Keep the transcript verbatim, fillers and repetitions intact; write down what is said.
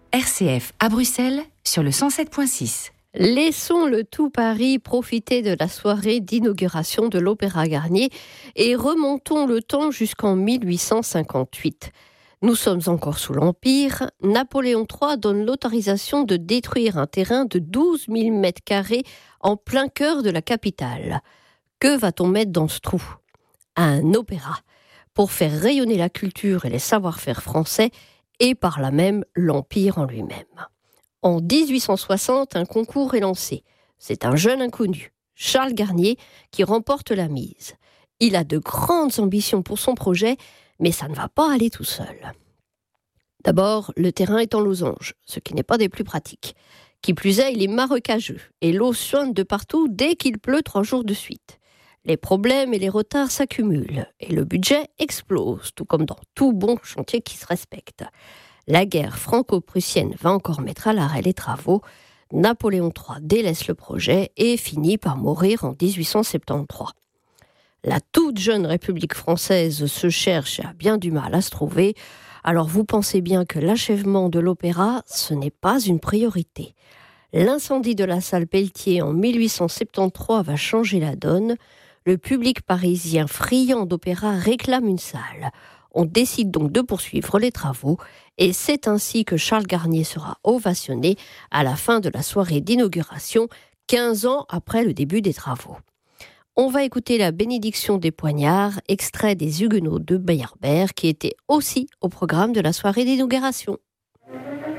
R C F à Bruxelles sur le cent sept virgule six. Laissons le tout Paris profiter de la soirée d'inauguration de l'Opéra Garnier et remontons le temps jusqu'en mille huit cent cinquante-huit. Nous sommes encore sous l'Empire. Napoléon trois donne l'autorisation de détruire un terrain de douze mille mètres carrés en plein cœur de la capitale. Que va-t-on mettre dans ce trou ? Un opéra, pour faire rayonner la culture et les savoir-faire français et par là même l'Empire en lui-même. En dix-huit cent soixante, un concours est lancé. C'est un jeune inconnu, Charles Garnier, qui remporte la mise. Il a de grandes ambitions pour son projet, mais ça ne va pas aller tout seul. D'abord, le terrain est en losange, ce qui n'est pas des plus pratiques. Qui plus est, il est marécageux, et l'eau suinte de partout dès qu'il pleut trois jours de suite. Les problèmes et les retards s'accumulent, et le budget explose, tout comme dans tout bon chantier qui se respecte. La guerre franco-prussienne va encore mettre à l'arrêt les travaux. Napoléon trois délaisse le projet et finit par mourir en dix-huit cent soixante-treize. La toute jeune République française se cherche et a bien du mal à se trouver. Alors vous pensez bien que l'achèvement de l'opéra, ce n'est pas une priorité. L'incendie de la salle Pelletier en mille huit cent soixante-treize va changer la donne. Le public parisien friand d'opéra réclame une salle. On décide donc de poursuivre les travaux et c'est ainsi que Charles Garnier sera ovationné à la fin de la soirée d'inauguration, quinze ans après le début des travaux. On va écouter la bénédiction des poignards, extrait des Huguenots de Meyerbeer, qui était aussi au programme de la soirée d'inauguration.